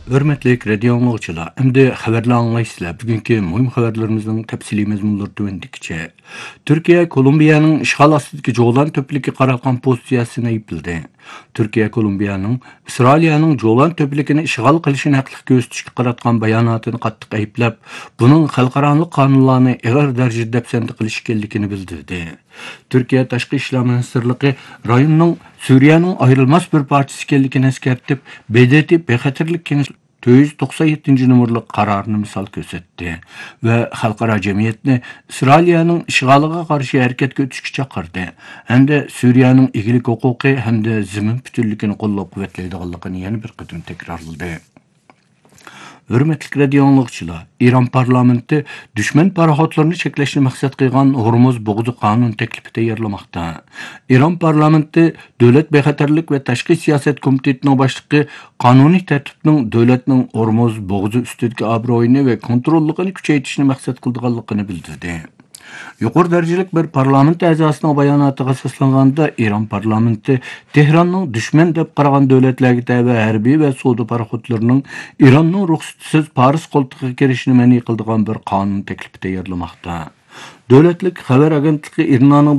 Hörmetlik radio anlıqçılar, endi xabarlar anlaysızlar. Bugünkü mühim xabarlarımızın təfsili məzmunları tövəndikçe. Türkiye, Kolumbiyanın işğal astidagi Jolan töplüki qaralğan pozisiyasını ayıpladı. Türkiye, Kolumbiyanın İsrailiyanın Jolan töplükini işğal qilishini haqlıq göstərişə qaratqan bayanatını qattiq ayıplab, bunun xalqaranlıq qanunlarını ağır dərəcədə dəpsəndi qilish ekanligini bildirdi. Türkiye Tashqi ishlar Ministerligi rayonning Suriyaning ayrılmaz bir parçası ekanligini eskartib, BDT bexatarlik kengashi 497 numaralı kararını misal gösterdi ve xalqaro cemiyetni İsrailiyanın işğalıga qarşı hərəkət götürüşkə çaqırdı. Hem de Suriyanın igilik huquqi hem de zimin bütünlükini qollab quvvetləydiganlığını yeni bir qıdım tekrarladı. Hürmetlik radio anlıqçılar, İran parlamenti düşman paraxotlarını çekleşni maksat qilgan Hormuz Boğuzu qanun teklifi tayyorlamoqda. İran parlamenti Devlet Bexatarlik ve Tashqi Siyaset Komitetining başlığı qonuniy tartibning devletning Hormuz Boğuzu üstidagi obro'yini ve kontrolligini kuchaytirishni maksat qilganligini bildirdi. Yuqori darajalik bir parlament a'zosining bayonotiga asoslanganda İran parlamenti Tehronning dushman deb qaragan davlatlarga tabi harbiy va savdo paraxotlarining İranning ruxsatisiz Paris qo'ltig'iga kirishini ma'ni qiladigan bir qonun teklifi tayyorlamoqda. Davlatlik xabar agentligi İranning